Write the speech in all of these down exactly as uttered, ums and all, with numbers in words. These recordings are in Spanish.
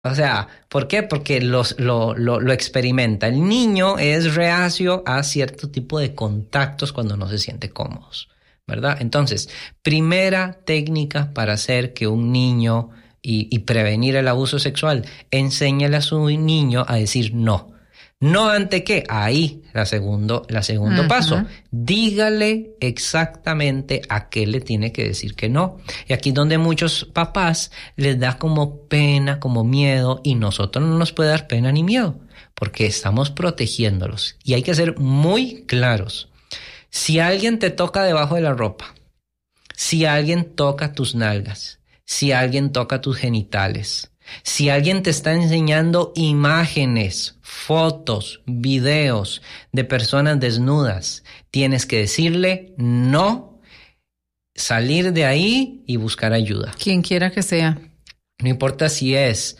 O sea, ¿por qué? Porque los, lo, lo, lo experimenta. El niño es reacio a cierto tipo de contactos cuando no se siente cómodo, ¿verdad? Entonces, primera técnica para hacer que un niño y, y prevenir el abuso sexual, enséñale a su niño a decir no. No ante qué, ahí la segundo, la segundo uh-huh. paso. Dígale exactamente a qué le tiene que decir que no. Y aquí es donde muchos papás les da como pena, como miedo, y nosotros no nos puede dar pena ni miedo, porque estamos protegiéndolos. Y hay que ser muy claros. Si alguien te toca debajo de la ropa, si alguien toca tus nalgas, si alguien toca tus genitales, si alguien te está enseñando imágenes, fotos, videos de personas desnudas, tienes que decirle no, salir de ahí y buscar ayuda. Quien quiera que sea. No importa si es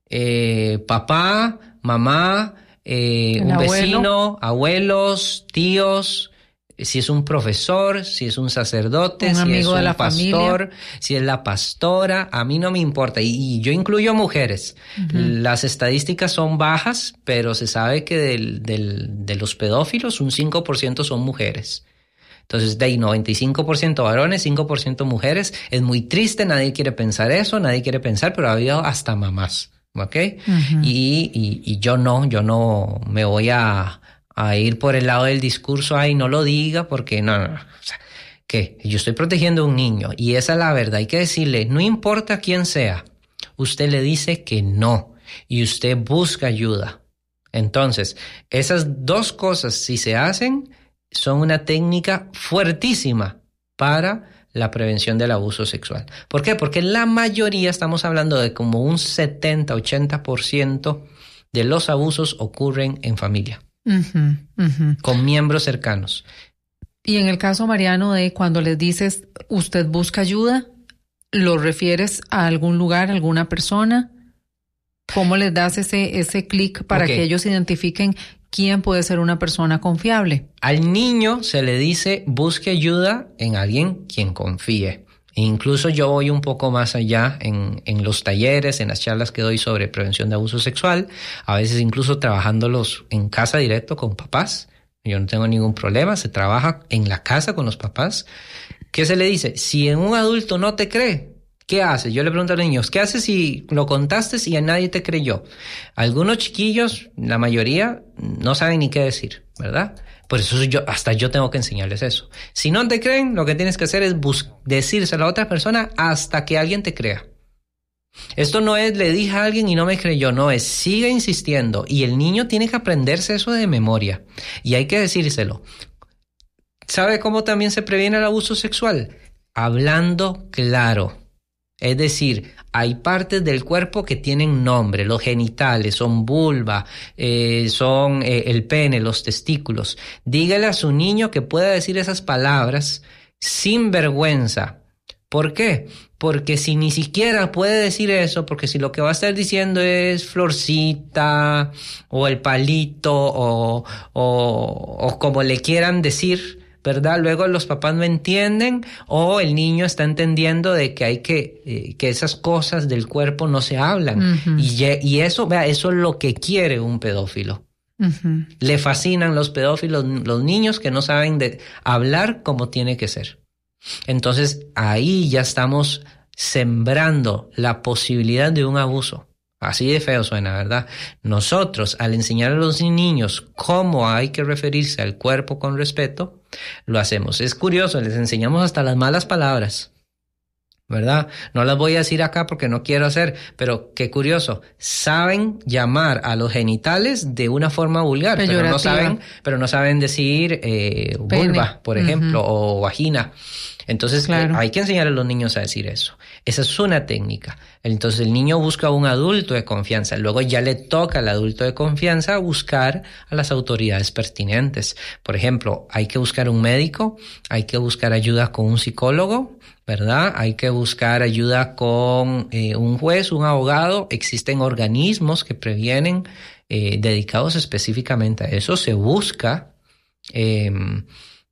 eh, papá, mamá, eh, un abuelo. vecino, abuelos, tíos, si es un profesor, si es un sacerdote, un si amigo es un de la pastor, familia. Si es la pastora, a mí no me importa. Y, y yo incluyo mujeres. Uh-huh. Las estadísticas son bajas, pero se sabe que del, del, de los pedófilos un cinco por ciento son mujeres. Entonces, de ahí noventa y cinco por ciento varones, cinco por ciento mujeres. Es muy triste, nadie quiere pensar eso, nadie quiere pensar, pero ha habido hasta mamás, ¿ok? Uh-huh. Y, y, y yo no, yo no me voy a... a ir por el lado del discurso, ay, no lo diga, porque no, no, no. O sea, que yo estoy protegiendo a un niño y esa es la verdad. Hay que decirle, no importa quién sea, usted le dice que no y usted busca ayuda. Entonces, esas dos cosas, si se hacen, son una técnica fuertísima para la prevención del abuso sexual. ¿Por qué? Porque la mayoría, estamos hablando de como un setenta, ochenta por ciento de los abusos ocurren en familia. Uh-huh, uh-huh. Con miembros cercanos. Y en el caso, Mariano, de cuando les dices usted busca ayuda, ¿lo refieres a algún lugar, a alguna persona? ¿Cómo les das ese, ese clic para okay. que ellos identifiquen quién puede ser una persona confiable? Al niño se le dice busque ayuda en alguien quien confíe. Incluso yo voy un poco más allá en, en los talleres, en las charlas que doy sobre prevención de abuso sexual, a veces incluso trabajándolos en casa directo con papás. Yo no tengo ningún problema, se trabaja en la casa con los papás. ¿Qué se le dice? Si un adulto no te cree, ¿qué haces? Yo le pregunto a los niños, ¿qué haces si lo contaste y a nadie te creyó? Algunos chiquillos, la mayoría, no saben ni qué decir, ¿verdad? Por eso yo, hasta yo tengo que enseñarles eso. Si no te creen, lo que tienes que hacer es bus- decírselo a otra persona hasta que alguien te crea. Esto no es, le dije a alguien y no me creyó, no, es, sigue insistiendo. Y el niño tiene que aprenderse eso de memoria. Y hay que decírselo. ¿Sabe cómo también se previene el abuso sexual? Hablando claro. Es decir, hay partes del cuerpo que tienen nombre, los genitales, son vulva, eh, son eh, el pene, los testículos. Dígale a su niño que pueda decir esas palabras sin vergüenza. ¿Por qué? Porque si ni siquiera puede decir eso, porque si lo que va a estar diciendo es florcita o el palito o, o, o como le quieran decir, ¿verdad? Luego los papás no entienden o el niño está entendiendo de que hay que, eh, que esas cosas del cuerpo no se hablan. Uh-huh. Y, y eso, vea, eso es lo que quiere un pedófilo. Uh-huh. Le fascinan los pedófilos, los niños que no saben de hablar como tiene que ser. Entonces ahí ya estamos sembrando la posibilidad de un abuso. Así de feo suena, ¿verdad? Nosotros, al enseñar a los niños cómo hay que referirse al cuerpo con respeto, lo hacemos. Es curioso, les enseñamos hasta las malas palabras, ¿verdad? No las voy a decir acá porque no quiero hacer, pero qué curioso. Saben llamar a los genitales de una forma vulgar, pero no saben, pero no saben decir eh, vulva, por ejemplo, uh-huh. o vagina. Entonces, claro. eh, hay que enseñar a los niños a decir eso. Esa es una técnica. Entonces, el niño busca a un adulto de confianza. Luego ya le toca al adulto de confianza buscar a las autoridades pertinentes. Por ejemplo, hay que buscar un médico, hay que buscar ayuda con un psicólogo, ¿verdad? Hay que buscar ayuda con eh, un juez, un abogado. Existen organismos que previenen, eh, dedicados específicamente a eso. Se busca... Eh,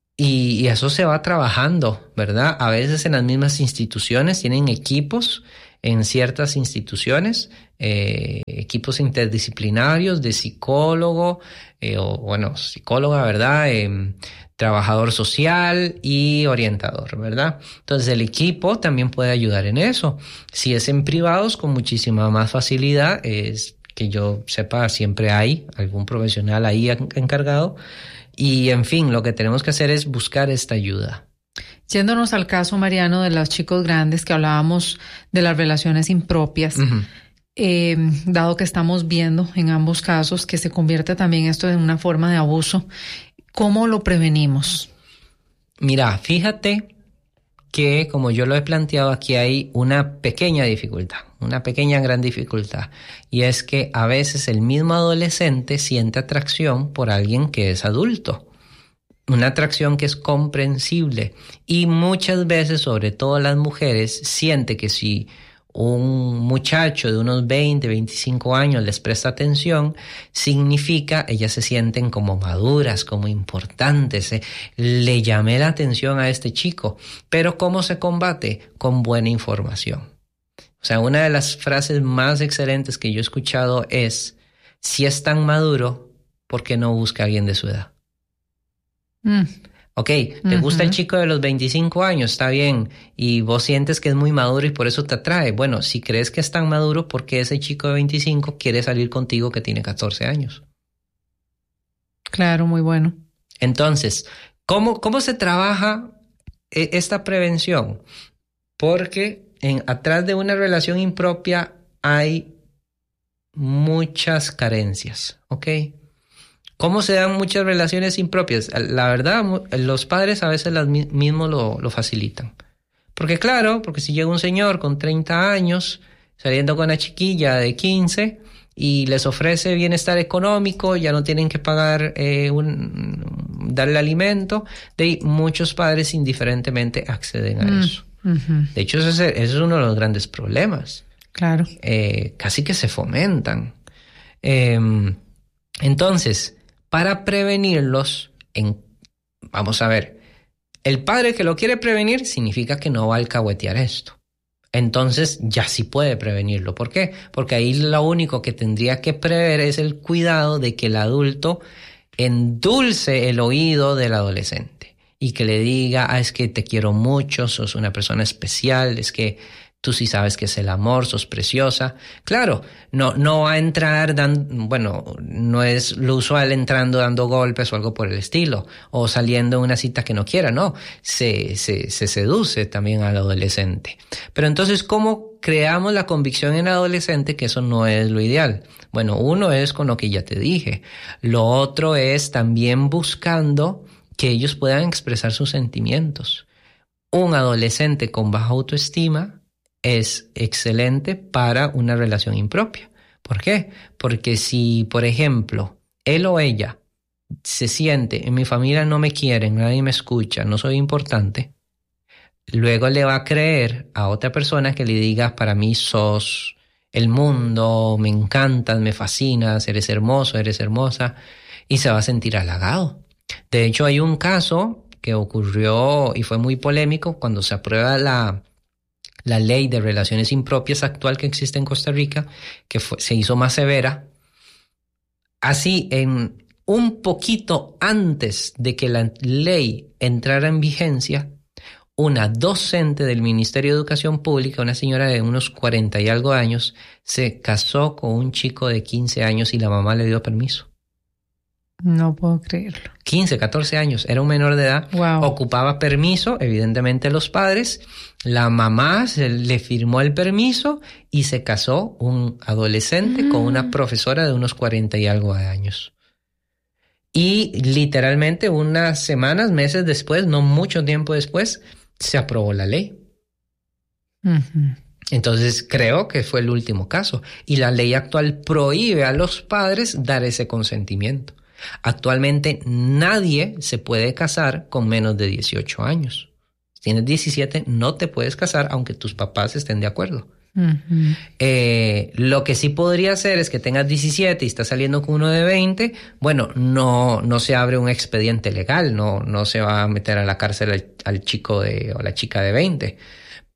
Y, y eso se va trabajando, ¿verdad? A veces en las mismas instituciones tienen equipos en ciertas instituciones, eh, equipos interdisciplinarios de psicólogo, eh, o bueno, psicóloga, ¿verdad? Eh, trabajador social y orientador, ¿verdad? Entonces el equipo también puede ayudar en eso. Si es en privados, con muchísima más facilidad, es que yo sepa, siempre hay algún profesional ahí encargado. Y en fin, lo que tenemos que hacer es buscar esta ayuda. Yéndonos al caso, Mariano, de los chicos grandes que hablábamos de las relaciones impropias, uh-huh. eh, dado que estamos viendo en ambos casos que se convierte también esto en una forma de abuso, ¿cómo lo prevenimos? Mira, fíjate que, como yo lo he planteado aquí, hay una pequeña dificultad, una pequeña gran dificultad, y es que a veces el mismo adolescente siente atracción por alguien que es adulto. Una atracción que es comprensible, y muchas veces, sobre todo las mujeres, siente que si un muchacho de unos veinte, veinticinco años les presta atención, significa ellas se sienten como maduras, como importantes. ¿eh? Le llamé la atención a este chico. Pero ¿cómo se combate? Con buena información. O sea, una de las frases más excelentes que yo he escuchado es: si es tan maduro, ¿por qué no busca a alguien de su edad? Mm. Ok, ¿te uh-huh. gusta el chico de los veinticinco años? Está bien. Y vos sientes que es muy maduro y por eso te atrae. Bueno, si crees que es tan maduro, ¿por qué ese chico de veinticinco quiere salir contigo que tiene catorce años? Claro, muy bueno. Entonces, ¿cómo, cómo se trabaja esta prevención? Porque en, atrás de una relación impropia hay muchas carencias, ¿ok? ¿Cómo se dan muchas relaciones impropias? La verdad, los padres a veces las mismos lo, lo facilitan. Porque claro, porque si llega un señor con treinta años saliendo con una chiquilla de quince y les ofrece bienestar económico, ya no tienen que pagar, eh, un, darle alimento, de ahí muchos padres indiferentemente acceden a mm, eso. Uh-huh. De hecho, ese, ese es uno de los grandes problemas. Claro. Eh, casi que se fomentan. Eh, entonces, para prevenirlos, en, vamos a ver, el padre que lo quiere prevenir significa que no va a alcahuetear esto. Entonces ya sí puede prevenirlo. ¿Por qué? Porque ahí lo único que tendría que prever es el cuidado de que el adulto endulce el oído del adolescente y que le diga: ah, es que te quiero mucho, sos una persona especial, es que tú sí sabes que es el amor, sos preciosa. Claro, no, no va a entrar dando, bueno, no es lo usual entrando dando golpes o algo por el estilo, o saliendo en una cita que no quiera, no. Se, se, se seduce también al adolescente. Pero entonces, ¿cómo creamos la convicción en el adolescente que eso no es lo ideal? Bueno, uno es con lo que ya te dije. Lo otro es también buscando que ellos puedan expresar sus sentimientos. Un adolescente con baja autoestima es excelente para una relación impropia. ¿Por qué? Porque si, por ejemplo, él o ella se siente: en mi familia no me quieren, nadie me escucha, no soy importante, luego le va a creer a otra persona que le diga: para mí sos el mundo, me encantas, me fascinas, eres hermoso, eres hermosa, y se va a sentir halagado. De hecho, hay un caso que ocurrió y fue muy polémico cuando se aprueba la La ley de relaciones impropias actual que existe en Costa Rica, que fue, se hizo más severa. Así, en un poquito antes de que la ley entrara en vigencia, una docente del Ministerio de Educación Pública, una señora de unos cuarenta y algo años, se casó con un chico de quince años y la mamá le dio permiso. No puedo creerlo. quince, catorce años, era un menor de edad, wow. Ocupaba permiso, evidentemente los padres, la mamá se le firmó el permiso y se casó un adolescente mm. con una profesora de unos cuarenta y algo de años. Y literalmente unas semanas, meses después, no mucho tiempo después, se aprobó la ley. Uh-huh. Entonces creo que fue el último caso. Y la ley actual prohíbe a los padres dar ese consentimiento. Actualmente nadie se puede casar con menos de dieciocho años. Si tienes diecisiete, no te puedes casar aunque tus papás estén de acuerdo. Uh-huh. Eh, lo que sí podría hacer es que tengas diecisiete y estás saliendo con uno de veinte. Bueno, no, no se abre un expediente legal, no, no se va a meter a la cárcel al, al chico de, o la chica de veinte.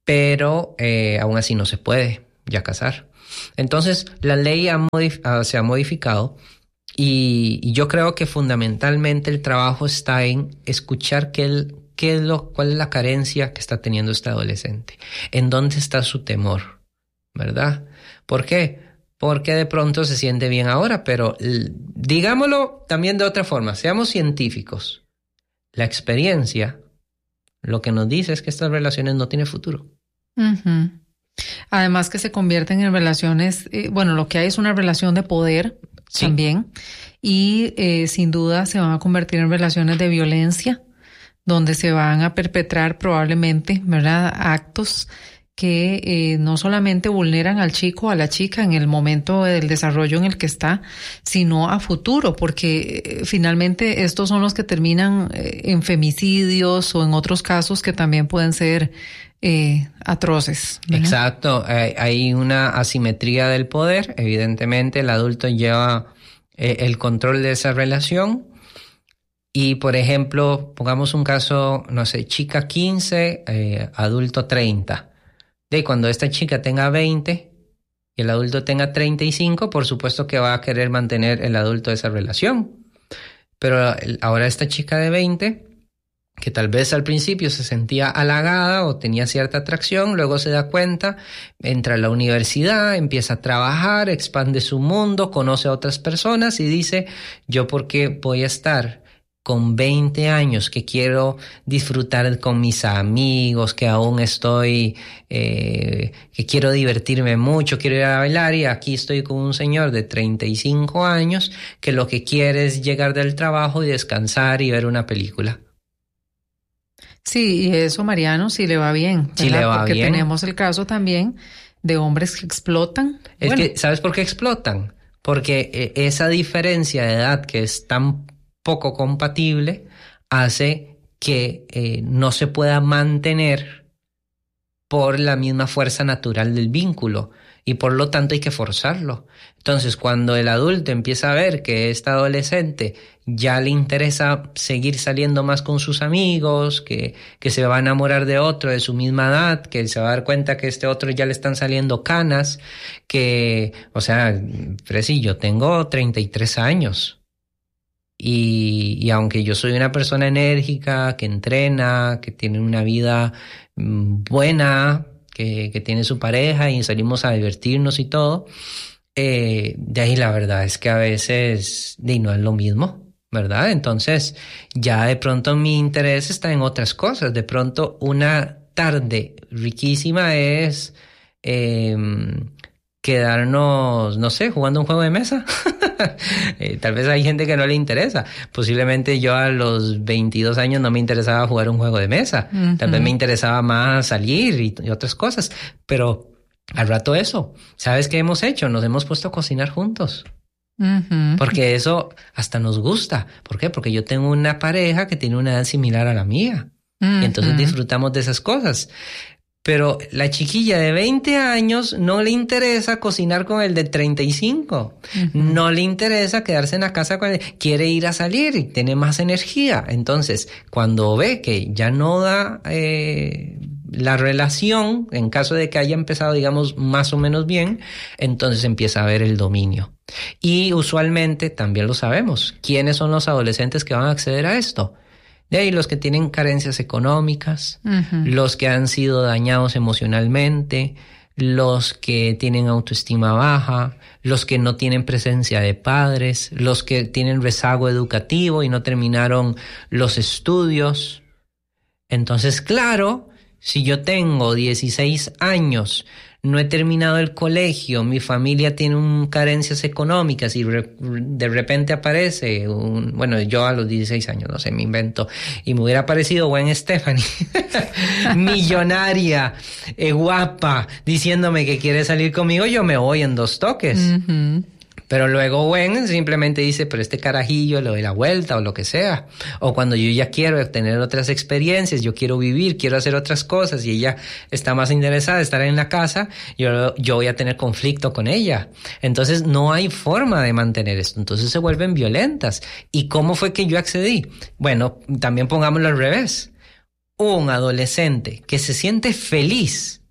pero eh, aún así no se puede ya casar. Entonces, la ley ha modif- se ha modificado y, y yo creo que fundamentalmente el trabajo está en escuchar qué, el, qué es lo, cuál es la carencia que está teniendo este adolescente, en dónde está su temor, ¿verdad? ¿Por qué? Porque de pronto se siente bien ahora, pero digámoslo también de otra forma, seamos científicos. La experiencia lo que nos dice es que estas relaciones no tienen futuro. Uh-huh. Además que se convierten en relaciones, eh, bueno, lo que hay es una relación de poder sí. también, y eh, sin duda se van a convertir en relaciones de violencia, donde se van a perpetrar probablemente, ¿verdad?, actos que eh, no solamente vulneran al chico o a la chica en el momento del desarrollo en el que está, sino a futuro, porque eh, finalmente estos son los que terminan eh, en femicidios o en otros casos que también pueden ser eh, atroces, ¿verdad? Exacto, hay, hay una asimetría del poder, evidentemente el adulto lleva eh, el control de esa relación. Y, por ejemplo, pongamos un caso, no sé, chica quince, eh, adulto treinta. De cuando esta chica tenga veinte y el adulto tenga treinta y cinco, por supuesto que va a querer mantener el adulto esa relación. Pero ahora esta chica de veinte, que tal vez al principio se sentía halagada o tenía cierta atracción, luego se da cuenta, entra a la universidad, empieza a trabajar, expande su mundo, conoce a otras personas y dice, ¿yo por qué voy a estar con veinte años que quiero disfrutar con mis amigos, que aún estoy, eh, que quiero divertirme mucho, quiero ir a bailar, y aquí estoy con un señor de treinta y cinco años que lo que quiere es llegar del trabajo y descansar y ver una película? Sí, y eso, Mariano, sí le va bien, ¿verdad? Sí le va Porque bien. tenemos el caso también de hombres que explotan. Es bueno. que, ¿sabes por qué explotan? Porque eh, esa diferencia de edad que es tan poco compatible hace que eh, no se pueda mantener por la misma fuerza natural del vínculo y por lo tanto hay que forzarlo. Entonces, cuando el adulto empieza a ver que esta adolescente ya le interesa seguir saliendo más con sus amigos, que, que se va a enamorar de otro de su misma edad, que se va a dar cuenta que este otro ya le están saliendo canas, que, o sea, Fresi, yo tengo treinta y tres años. Y, y aunque yo soy una persona enérgica, que entrena, que tiene una vida mm, buena, que, que tiene su pareja y salimos a divertirnos y todo, eh, de ahí la verdad es que a veces de, no es lo mismo, ¿verdad? Entonces ya de pronto mi interés está en otras cosas. De pronto una tarde riquísima es eh, quedarnos, no sé, jugando un juego de mesa. eh, tal vez hay gente que no le interesa. Posiblemente yo a los veintidós años no me interesaba jugar un juego de mesa. Uh-huh. Tal vez me interesaba más salir y, y otras cosas. Pero al rato eso. ¿Sabes qué hemos hecho? Nos hemos puesto a cocinar juntos. Uh-huh. Porque eso hasta nos gusta. ¿Por qué? Porque yo tengo una pareja que tiene una edad similar a la mía. Uh-huh. Y entonces disfrutamos de esas cosas. Pero la chiquilla de veinte años no le interesa cocinar con el de treinta y cinco. Uh-huh. No le interesa quedarse en la casa con él. Quiere ir a salir y tiene más energía. Entonces, cuando ve que ya no da eh, la relación, en caso de que haya empezado, digamos, más o menos bien, entonces empieza a ver el dominio. Y usualmente, también lo sabemos, ¿quiénes son los adolescentes que van a acceder a esto? De ahí los que tienen carencias económicas, uh-huh. los que han sido dañados emocionalmente, los que tienen autoestima baja, los que no tienen presencia de padres, los que tienen rezago educativo y no terminaron los estudios. Entonces, claro, si yo tengo dieciséis años, no he terminado el colegio, mi familia tiene un, carencias económicas y re, de repente aparece, un, bueno, yo a los dieciséis años, no sé, me invento, y me hubiera aparecido Gwen Stefani, millonaria, eh, guapa, diciéndome que quiere salir conmigo, yo me voy en dos toques. Uh-huh. Pero luego Gwen simplemente dice, pero este carajillo le doy la vuelta o lo que sea. O cuando yo ya quiero tener otras experiencias, yo quiero vivir, quiero hacer otras cosas y ella está más interesada en estar en la casa, yo, yo voy a tener conflicto con ella. Entonces no hay forma de mantener esto. Entonces se vuelven violentas. ¿Y cómo fue que yo accedí? Bueno, también pongámoslo al revés. Un adolescente que se siente feliz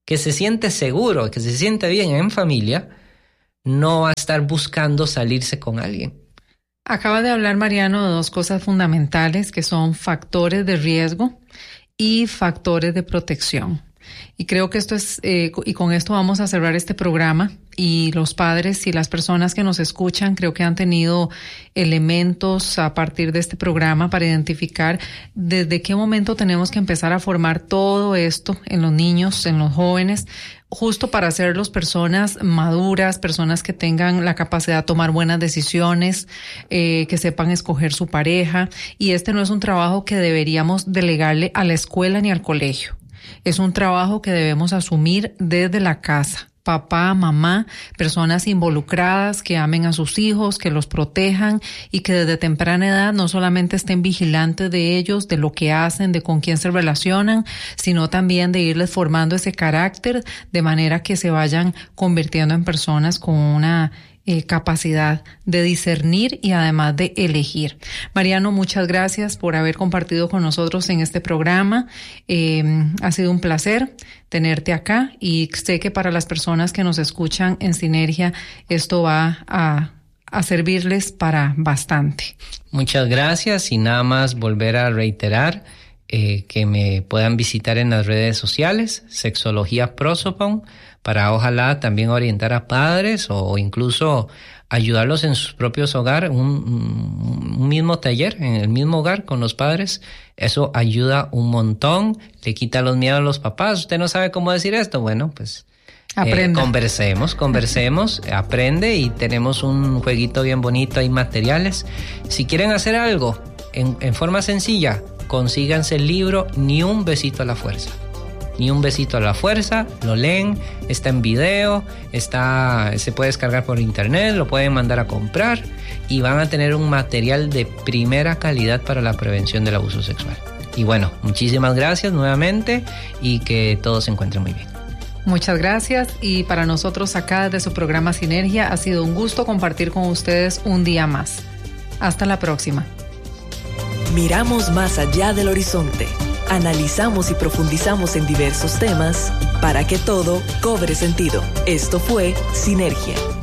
que se siente seguro, que se siente bien en familia, no va a estar buscando salirse con alguien. Acaba de hablar, Mariano, de dos cosas fundamentales que son factores de riesgo y factores de protección. Y creo que esto es, eh, y con esto vamos a cerrar este programa, y los padres y las personas que nos escuchan creo que han tenido elementos a partir de este programa para identificar desde qué momento tenemos que empezar a formar todo esto en los niños, en los jóvenes, justo para hacerlos personas maduras, personas que tengan la capacidad de tomar buenas decisiones, eh, que sepan escoger su pareja. Y este no es un trabajo que deberíamos delegarle a la escuela ni al colegio. Es un trabajo que debemos asumir desde la casa. Papá, mamá, personas involucradas que amen a sus hijos, que los protejan y que desde temprana edad no solamente estén vigilantes de ellos, de lo que hacen, de con quién se relacionan, sino también de irles formando ese carácter de manera que se vayan convirtiendo en personas con una Eh, capacidad de discernir y además de elegir. Mariano, muchas gracias por haber compartido con nosotros en este programa. Eh, ha sido un placer tenerte acá y sé que para las personas que nos escuchan en Sinergia esto va a, a servirles para bastante. Muchas gracias y nada más volver a reiterar eh, que me puedan visitar en las redes sociales, Sexología Prosopon, para ojalá también orientar a padres o incluso ayudarlos en sus propios hogares, un, un mismo taller en el mismo hogar con los padres. Eso ayuda un montón, le quita los miedos a los papás. ¿Usted no sabe cómo decir esto? Bueno, pues eh, conversemos, conversemos, aprende, y tenemos un jueguito bien bonito, hay materiales. Si quieren hacer algo en, en forma sencilla, consíganse el libro Ni un besito a la fuerza. Ni un besito a la fuerza, lo leen, está en video, está, se puede descargar por internet, lo pueden mandar a comprar y van a tener un material de primera calidad para la prevención del abuso sexual. Y bueno, muchísimas gracias nuevamente y que todos se encuentren muy bien. Muchas gracias, y para nosotros acá desde su programa Sinergia ha sido un gusto compartir con ustedes un día más. Hasta la próxima. Miramos más allá del horizonte. Analizamos y profundizamos en diversos temas para que todo cobre sentido. Esto fue Sinergia.